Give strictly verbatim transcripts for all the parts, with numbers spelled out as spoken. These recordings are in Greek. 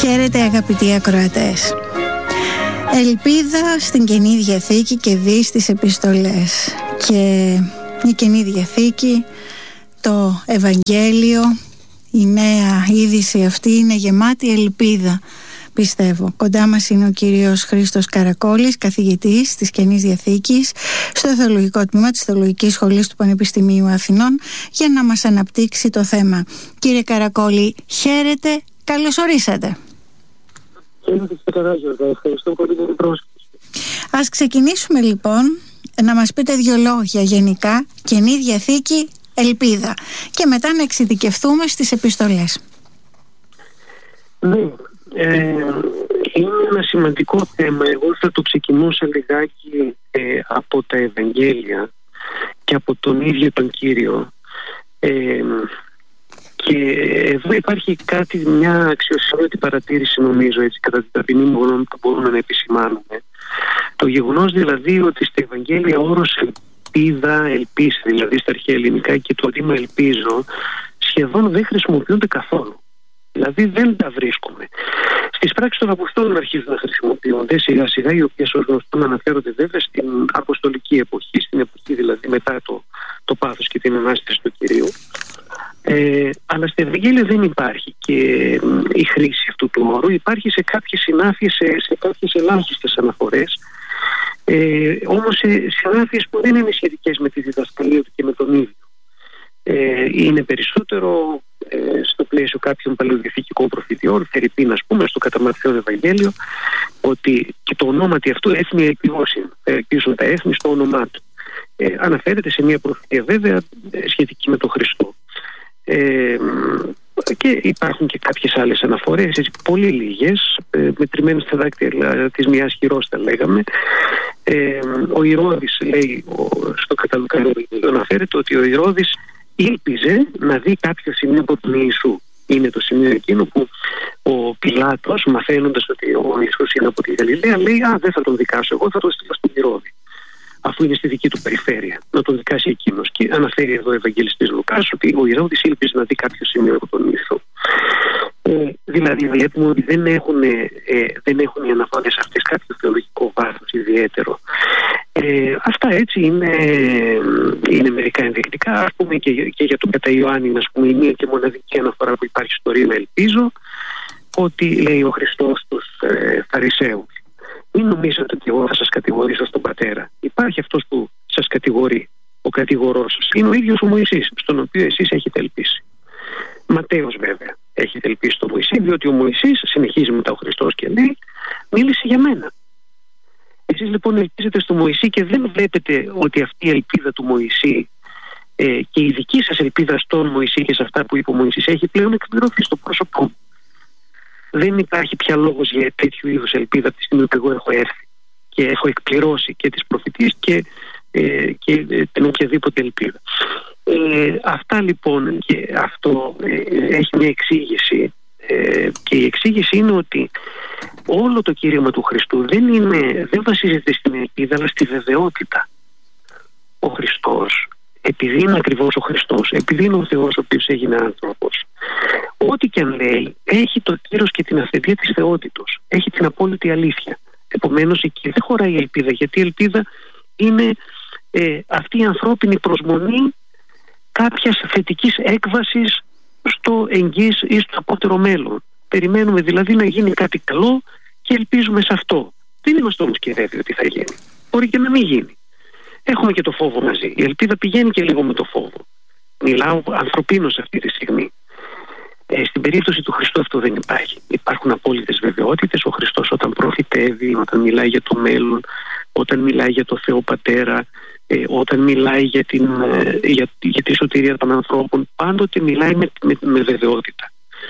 Χαίρετε αγαπητοί ακροατές. Ελπίδα στην Καινή Διαθήκη και δι στις επιστολές. Και η Καινή Διαθήκη, το Ευαγγέλιο, η νέα είδηση αυτή είναι γεμάτη ελπίδα, πιστεύω. Κοντά μας είναι ο κύριος Χρήστος Καρακόλης, καθηγητής της Καινής Διαθήκης στο Θεολογικό Τμήμα της Θεολογικής Σχολής του Πανεπιστημίου Αθηνών, για να μας αναπτύξει το θέμα. Κύριε Καρακόλη, χαίρετε, καλώς ορίσατε. Ευχαριστώ πολύ για την πρόσκληση. Ας ξεκινήσουμε λοιπόν να μας πείτε δύο λόγια γενικά, Καινή Διαθήκη, ελπίδα, και μετά να εξειδικευτούμε στις επιστολές. Ναι, ε, είναι ένα σημαντικό θέμα. Εγώ θα το ξεκινούσα λιγάκι ε, από τα Ευαγγέλια και από τον ίδιο τον Κύριο. Ε, και εδώ υπάρχει κάτι, μια αξιοσημείωτη παρατήρηση, νομίζω, έτσι, κατά την ταπεινή μου γνώμη, που μπορούμε να επισημάνουμε. Το γεγονός δηλαδή ότι στα Ευαγγέλια ο όρος ελπίδα, ελπίση, δηλαδή στα αρχαία ελληνικά, και το ρήμα ελπίζω σχεδόν δεν χρησιμοποιούνται καθόλου. Δηλαδή δεν τα βρίσκουμε. Στις πράξεις των Αποστόλων αρχίζουν να χρησιμοποιούνται σιγά σιγά, οι οποίες ως γνωστόν αναφέρονται βέβαια στην αποστολική εποχή, στην εποχή δηλαδή μετά το, το πάθος και την Ανάσταση του Κυρίου. Ε, αλλά στην Ευαγγέλια δεν υπάρχει και ε, η χρήση αυτού του όρου. Υπάρχει σε κάποιες συνάφειες, σε, σε κάποιες ελάχιστες αναφορές, ε, όμως σε συνάφειες που δεν είναι σχετικές με τη διδασκαλία του και με τον ίδιο. Ε, είναι περισσότερο ε, στο πλαίσιο κάποιων παλαιοδιαθηκικών προφητιών, Φερρυπίν, ας πούμε, στο κατά Ματθαίον Ευαγγέλιο, ότι και το ονόματι αυτού έθνη ελπιδόσιν, ελπίζουν τα έθνη στο όνομά του. Ε, αναφέρεται σε μια προφητεία βέβαια σχετική με τον Χριστό. Ε, και υπάρχουν και κάποιες άλλες αναφορές, έτσι, πολύ λίγες, ε, μετρημένες στα δάκτυλα της μιας χειρός, τα λέγαμε. Ε, ο Ηρώδης λέει ο, στο Καταλουκάνο αναφέρεται ότι ο Ηρώδης ήλπιζε να δει κάποιο σημείο από τον Ιησού. Είναι το σημείο εκείνο που ο Πιλάτος, μαθαίνοντας ότι ο Ιησούς είναι από τη Γαλιλαία, λέει «Α, δεν θα τον δικάσω εγώ, θα τον στείλω στον Ηρώδη, αφού είναι στη δική του περιφέρεια, να τον δικάσει εκείνος». Και αναφέρει εδώ ο Ευαγγελιστής Λουκάς ότι ο Ηρώδης ήλπιζε να δει κάποιο σημείο από τον Ιησού. Ε, δηλαδή βλέπουμε ότι δεν έχουν, ε, δεν έχουν οι αναφορές αυτές κάποιο θεολογικό βάθος ιδιαίτερο. Ε, αυτά έτσι είναι, είναι μερικά ενδεικτικά. Ας πούμε και, και για τον κατά Ιωάννη, ας πούμε, η μία και μοναδική αναφορά που υπάρχει στο ρήμα ελπίζω, ότι λέει ο Χριστός στους ε, Φαρισαίους, μην νομίζετε ότι εγώ θα σας κατηγορήσω στον Πατέρα. Υπάρχει αυτός που σας κατηγορεί, ο κατηγορός σας. Είναι ο ίδιος ο Μωυσής, στον οποίο εσείς έχετε ελπίσει. Ματθαίος βέβαια έχετε ελπίσει στον Μωυσή, διότι ο Μωυσής, συνεχίζει μετά ο Χριστός και λέει, μίλησε για μένα. Εσείς λοιπόν ελπίζετε στο Μωυσή και δεν βλέπετε ότι αυτή η ελπίδα του Μωυσή ε, και η δική σας ελπίδα στον Μωυσή και σε αυτά που είπε ο Μωυσής έχει πλέον εκπληρωθεί στο πρόσωπό μου. Δεν υπάρχει πια λόγος για τέτοιου είδους ελπίδα από τη στιγμή που εγώ έχω έρθει και έχω εκπληρώσει και τις προφητείες και, ε, και ε, την οποιαδήποτε ελπίδα. Ε, αυτά λοιπόν, και αυτό ε, έχει μια εξήγηση, ε, και η εξήγηση είναι ότι όλο το κήρυγμα του Χριστού δεν, είναι, δεν βασίζεται στην ελπίδα αλλά στη βεβαιότητα. Ο Χριστός, επειδή είναι ακριβώς ο Χριστός, επειδή είναι ο Θεός ο οποίος έγινε άνθρωπος, ό,τι και αν λέει έχει το κύρος και την αυθεντία της θεότητος, έχει την απόλυτη αλήθεια. Επομένως εκεί δεν χωράει η ελπίδα, γιατί η ελπίδα είναι ε, αυτή η ανθρώπινη προσμονή κάποιας θετικής έκβασης στο εγγύς ή στο απότερο μέλλον. Περιμένουμε δηλαδή να γίνει κάτι καλό και ελπίζουμε σε αυτό. Δεν είμαστε όμως και βέβαιοι ότι θα γίνει. Μπορεί και να μην γίνει. Έχουμε και το φόβο μαζί. Η ελπίδα πηγαίνει και λίγο με το φόβο. Μιλάω ανθρωπίνως αυτή τη στιγμή. Ε, στην περίπτωση του Χριστού αυτό δεν υπάρχει. Υπάρχουν απόλυτες βεβαιότητες. Ο Χριστός όταν προφητεύει, όταν μιλάει για το μέλλον, όταν μιλάει για το Θεό Πατέρα, ε, όταν μιλάει για, την, ε, για, για τη σωτηρία των ανθρώπων, πάντοτε μιλάει με, με, με βεβαιότητα.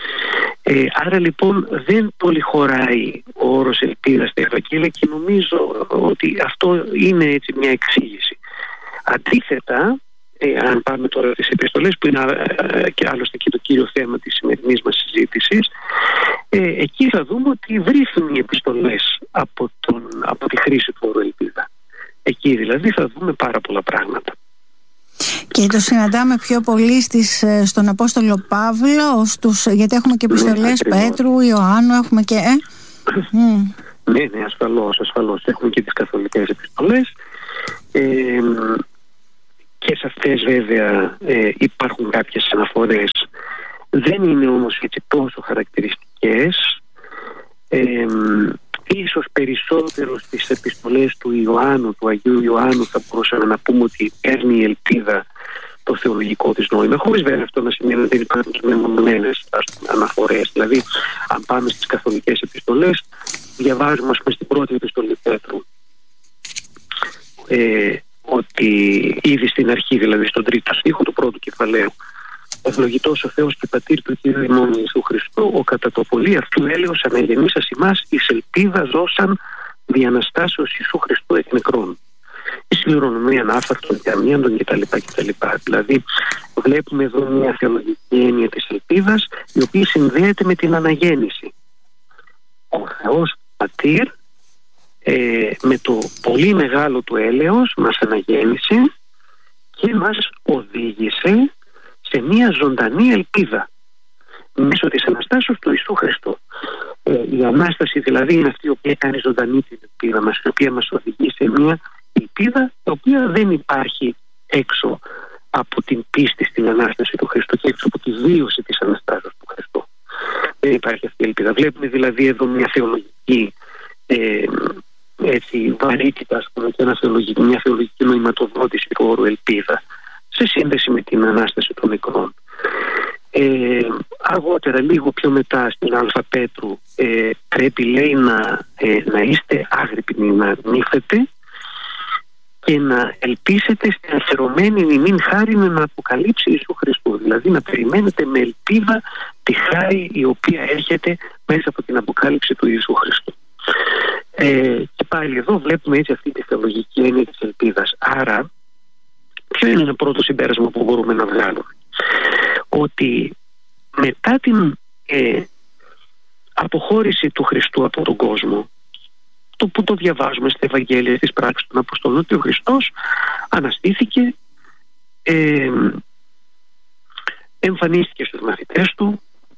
Ε, άρα λοιπόν δεν πολύ χωράει ο όρος ελπίδα στα Ευαγγέλια και νομίζω ότι αυτό είναι έτσι μια εξήγηση. Αντίθετα, ε, αν πάμε τώρα στις επιστολές, που είναι ε, και άλλωστε και το κύριο θέμα της σημερινής μας συζήτησης, ε, εκεί θα δούμε ότι βρίσκουν οι επιστολές από, τον, από τη χρήση του όρου ελπίδα. Εκεί δηλαδή θα δούμε πάρα πολλά πράγματα. Και το συναντάμε πιο πολύ στις, στον Απόστολο Παύλο, στους, γιατί έχουμε και επιστολές ναι, Πέτρου, Ιωάννου, έχουμε και... Ε? mm. Ναι, ναι, ασφαλώς, ασφαλώς. Έχουμε και τις καθολικές επιστολές. Ε, και σε αυτές βέβαια ε, υπάρχουν κάποιες αναφορές. Δεν είναι όμως έτσι τόσο χαρακτηριστικές. Ε, ίσως περισσότερο στις επιστολές του Ιωάννου, του Αγίου Ιωάννου, θα μπορούσαμε να πούμε ότι παίρνει η ελπίδα το θεολογικό της νόημα, χωρίς βέβαια αυτό να σημαίνει ότι δεν υπάρχουν μεμονωμένες αναφορές. Δηλαδή, αν πάμε στις καθολικές επιστολές, διαβάζουμε ας πούμε στην πρώτη επιστολή Πέτρου ε, ότι ήδη στην αρχή, δηλαδή στον τρίτο στίχο του πρώτου κεφαλαίου, ευλογητός ο Θεός και Πατήρ του Κύριου ημών Ιησού Χριστού, ο κατά το πολύ αυτού έλεος αναγεννήσας ημάς εις ελπίδα ζώσαν δι' Αναστάσεως Ιησού Χριστού εκ νεκρών. Η συλληρονομία ανάφαρτων και αμίαντων κτλ. κτλ. Δηλαδή, βλέπουμε εδώ μια θεολογική έννοια της ελπίδας, η οποία συνδέεται με την αναγέννηση. Ο Θεός Πατήρ, ε, με το πολύ μεγάλο του έλεος, μας αναγέννησε και μας οδήγησε σε μια ζωντανή ελπίδα μέσω της Αναστάσεως του Ιησού Χριστού. Ε, η Ανάσταση δηλαδή είναι αυτή η οποία κάνει ζωντανή την ελπίδα μας, η οποία μας οδηγεί σε μια ελπίδα η οποία δεν υπάρχει έξω από την πίστη στην Ανάσταση του Χριστού και έξω από τη βίωση της Αναστάσεως του Χριστού. Δεν υπάρχει αυτή η ελπίδα. Βλέπουμε δηλαδή εδώ μια θεολογική ε, έτσι, βαρύτητα, ας πούμε, και ένα θεολογική, μια θεολογική νοηματοδότηση του όρου ελπίδα σε σύνδεση με την Ανάσταση των νεκρών. Ε, αργότερα, λίγο πιο μετά στην Α Πέτρου, ε, πρέπει λέει να, ε, να είστε άγρυπνοι, να νύφετε και να ελπίσετε στην αφαιρωμένη ημίν χάρη να αποκαλύψει Ιησού Χριστού. Δηλαδή να περιμένετε με ελπίδα τη χάρη η οποία έρχεται μέσα από την αποκάλυψη του Ιησού Χριστού. Ε, και πάλι εδώ βλέπουμε έτσι αυτή τη θεολογική έννοια της ελπίδας. Άρα, ποιο είναι ένα πρώτο συμπέρασμα που μπορούμε να βγάλουμε? Ότι μετά την ε, αποχώρηση του Χριστού από τον κόσμο, το που το διαβάζουμε στα Ευαγγέλια, στις πράξεις των Αποστολών, ότι ο Χριστός αναστήθηκε, ε, εμφανίστηκε στους μαθητές του,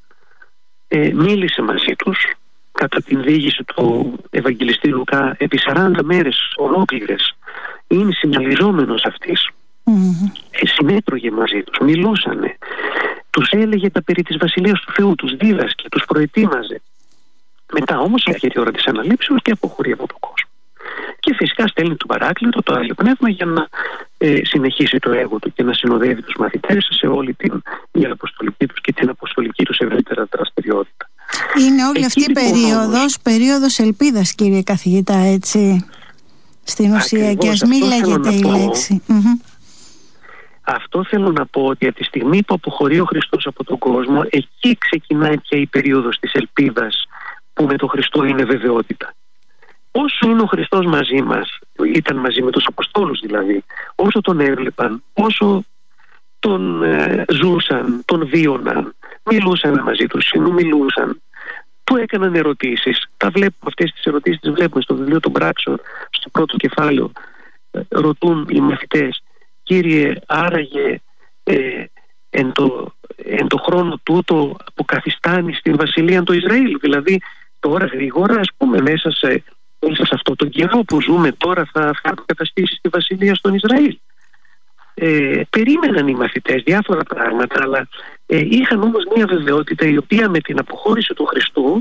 ε, μίλησε μαζί τους κατά την διήγηση του Ευαγγελιστή Λουκά επί σαράντα μέρες ολόκληρες. Είναι συναλλιζόμενος αυτής. Mm-hmm. Ε, συνέτρωγε μαζί τους, μιλούσανε, τους έλεγε τα περί της Βασιλείας του Θεού, τους δίδασκε, τους προετοίμαζε. Μετά όμως έρχεται η ώρα της αναλήψεως και αποχωρεί από τον κόσμο. Και φυσικά στέλνει τον Παράκλητο, το Άγιο Πνεύμα, για να ε, συνεχίσει το έργο του και να συνοδεύει τους μαθητές σε όλη την αποστολική τους και την αποστολική τους ευρύτερα δραστηριότητα. Είναι όλη Εκεί, αυτή η λοιπόν, περίοδος, όμως, περίοδος ελπίδας, κύριε καθηγητά, έτσι, στην ουσία, και ας μην λέγεται η λέξη. Mm-hmm. Αυτό θέλω να πω, ότι από τη στιγμή που αποχωρεί ο Χριστός από τον κόσμο, εκεί ξεκινάει πια η περίοδος της ελπίδας, που με τον Χριστό είναι βεβαιότητα. Όσο είναι ο Χριστός μαζί μας, ήταν μαζί με τους Αποστόλους δηλαδή, όσο τον έβλεπαν, όσο τον ε, ζούσαν, τον βίωναν, μιλούσαν μαζί τους, συνομιλούσαν, του έκαναν ερωτήσεις. Τα βλέπουμε, αυτές τις ερωτήσεις τις βλέπουμε στο βιβλίο των Πράξεων, στο πρώτο κεφάλαιο. Ε, ρωτούν οι μαθητές: Κύριε, άραγε ε, εν, το, εν το χρόνο τούτο αποκαθιστάνει στην Βασιλεία του Ισραήλ? Δηλαδή τώρα γρήγορα, ας πούμε, μέσα σε, μέσα σε αυτό τον καιρό που ζούμε τώρα, θα, θα αποκαταστήσει στη Βασιλεία στον Ισραήλ? Ε, περίμεναν οι μαθητές διάφορα πράγματα, αλλά ε, είχαν όμως μια βεβαιότητα η οποία με την αποχώρηση του Χριστού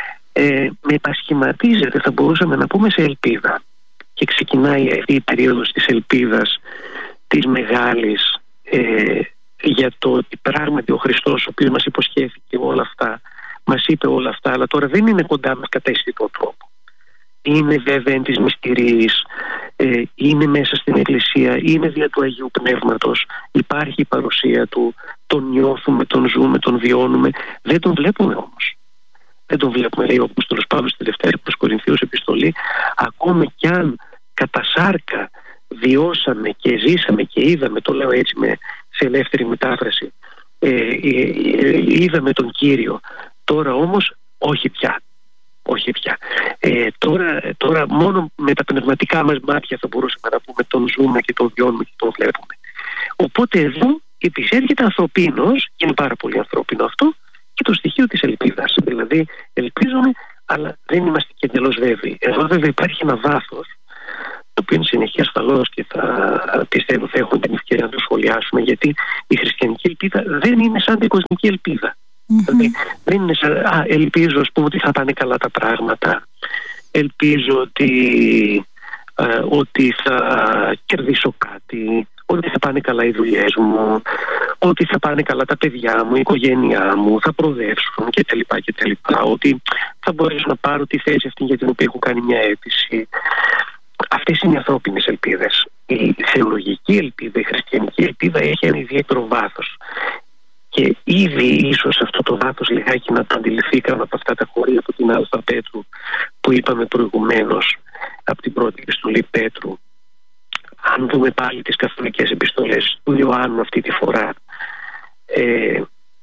ε, μετασχηματίζεται, θα μπορούσαμε να πούμε, σε ελπίδα. Και ξεκινάει αυτή η περίοδος της ελπίδας, της μεγάλης, ε, για το ότι πράγματι ο Χριστός, ο οποίος μας υποσχέθηκε όλα αυτά, μας είπε όλα αυτά, αλλά τώρα δεν είναι κοντά μας κατά αισθητό τρόπο. Είναι βέβαια εν της μυστηρίας, ε, είναι μέσα στην Εκκλησία, είναι δια του Αγίου Πνεύματος, υπάρχει η παρουσία του, τον νιώθουμε, τον ζούμε, τον βιώνουμε, δεν τον βλέπουμε όμως. Δεν τον βλέπουμε, λέει ο Απόστολος Παύλος στη Δευτέρα προς Κορινθίους επιστολή, ακόμη κι αν κατά σάρκα βιώσαμε και ζήσαμε και είδαμε, το λέω έτσι με, σε ελεύθερη μετάφραση, ε, ε, ε, είδαμε τον Κύριο, τώρα όμως όχι πια. Όχι πια. Ε, τώρα, τώρα μόνο με τα πνευματικά μας μάτια θα μπορούσαμε να πούμε τον ζούμε και τον βιώνουμε και τον βλέπουμε. Ο Οπότε εδώ επισέρχεται ανθρωπίνος, και είναι πάρα πολύ ανθρώπινο αυτό, και το στοιχείο της ελπίδας. Δηλαδή ελπίζουμε, αλλά δεν είμαστε και εντελώς βέβαιοι. Εδώ βέβαια υπάρχει ένα βάθος, το οποίο είναι συνεχή ασφαλώς και θα πιστεύω θα έχουμε την ευκαιρία να το σχολιάσουμε, γιατί η χριστιανική ελπίδα δεν είναι σαν την κοσμική ελπίδα. Mm-hmm. Δηλαδή δεν είναι σαν, α, ελπίζω ας πούμε ότι θα πάνε καλά τα πράγματα, ελπίζω ότι, α, ότι θα κερδίσω κάτι, ότι θα πάνε καλά οι δουλειές μου, ότι θα πάνε καλά τα παιδιά μου, η οικογένειά μου, θα προοδεύσουν κτλ. κτλ. Ότι θα μπορέσω να πάρω τη θέση αυτή για την οποία έχω κάνει μια αίτηση. Αυτές είναι οι ανθρώπινες ελπίδες. Η θεολογική ελπίδα, η χριστιανική ελπίδα έχει ένα ιδιαίτερο βάθος. Και ήδη ίσως αυτό το βάθος λιγάκι να το αντιληφθήκαμε από αυτά τα χωρία από την Α Πέτρου που είπαμε προηγουμένως, από την πρώτη επιστολή Πέτρου. Αν δούμε πάλι τις καθολικές επιστολές του Ιωάννου αυτή τη φορά, ε,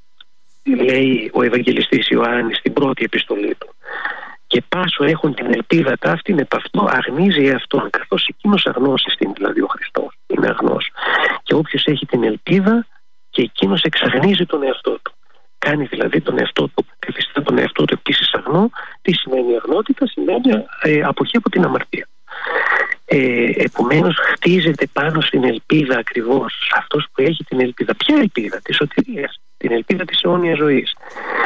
λέει ο Ευαγγελιστής Ιωάννης στην πρώτη επιστολή του, και πάσο έχουν την ελπίδα ταύτην επ' αυτό αγνίζει εαυτόν, καθώς εκείνος αγνός εστίν, δηλαδή ο Χριστός είναι αγνός, και όποιος έχει την ελπίδα και εκείνος εξαγνίζει τον εαυτό του, κάνει δηλαδή τον εαυτό του, καθιστά τον εαυτό του επίσης αγνό. Τι σημαίνει αγνότητα? Σημαίνει ε, αποχή από την αμαρτία. Ε, επομένως χτίζεται πάνω στην ελπίδα ακριβώς αυτός που έχει την ελπίδα. Ποια ελπίδα? Της σωτηρίας, την ελπίδα της αιώνιας ζωής.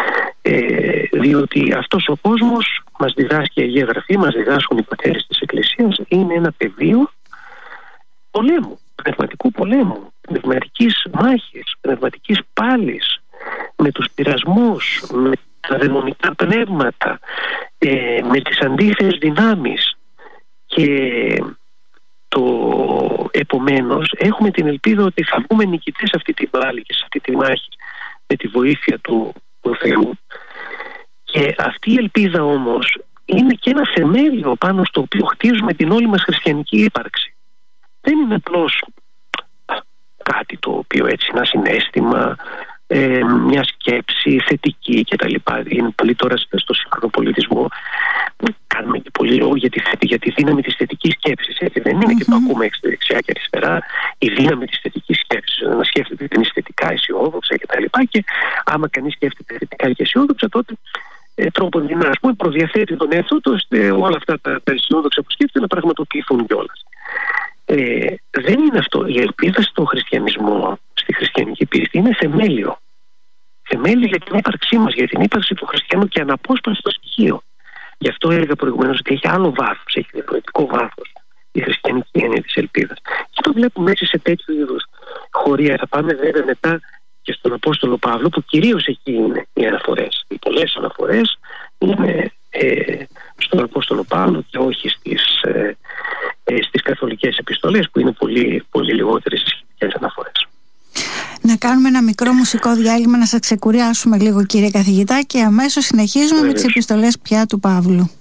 Ε, διότι αυτός ο κόσμος, μας διδάσκει η Αγία Γραφή, μας διδάσκουν οι πατέρες της Εκκλησίας, είναι ένα πεδίο πολέμου, πνευματικού πολέμου, πνευματικής μάχης, πνευματικής πάλης, με τους πειρασμούς, με τα δαιμονικά πνεύματα, ε, με τις αντίθετες δυνάμεις. Και το επομένως έχουμε την ελπίδα ότι θα βγούμε νικητές σε αυτή τη πάλη και σε αυτή τη μάχη με τη βοήθεια του, του Θεού. Και αυτή η ελπίδα όμως είναι και ένα θεμέλιο πάνω στο οποίο χτίζουμε την όλη μας χριστιανική ύπαρξη. Δεν είναι απλώς κάτι το οποίο έτσι ένα συναίσθημα, ε, μια σκέψη θετική κτλ. Είναι πολύ τώρα στο σύγχρονο πολιτισμό, κάνουμε και πολύ λόγο για τη, για τη δύναμη της θετικής σκέψης. Έτσι δεν είναι? Mm-hmm. Και το ακούμε δεξιά και αριστερά, η δύναμη της θετικής σκέψης. Να σκέφτεται κανείς θετικά, αισιόδοξα κτλ. Και, και άμα κανείς σκέφτεται θετικά και αισιόδοξα, τότε ε, τρόπον δυνατά, ας πούμε, προδιαθέτει τον εαυτό του ώστε όλα αυτά τα, τα αισιόδοξα που σκέφτεται να πραγματοποιηθούν κιόλας. Ε, δεν είναι αυτό. Η ελπίδα στον χριστιανισμό, στη χριστιανική πίστη, είναι θεμέλιο. Θεμέλιο για την ύπαρξή μας, για την ύπαρξη του χριστιανού και αναπόσπαστο στοιχείο. Γι' αυτό έλεγα προηγουμένως ότι έχει άλλο βάθος, έχει διαφορετικό βάθος η χριστιανική έννοια της ελπίδας. Και το βλέπουμε έτσι σε τέτοιου είδους χωρία. Θα πάμε βέβαια μετά και στον Απόστολο Παύλο, που κυρίως εκεί είναι οι αναφορές. Οι πολλές αναφορές είναι ε, στον Απόστολο Παύλο και όχι στις, ε, ε, στις καθολικές επιστολές, που είναι πολύ, πολύ λιγότερες οι σχετικές αναφορές. Να κάνουμε ένα μικρό μουσικό διάλειμμα, να σας ξεκουράσουμε λίγο, κύριε καθηγητά, και αμέσως συνεχίζουμε Βέβαια. με τις επιστολές πια του Παύλου.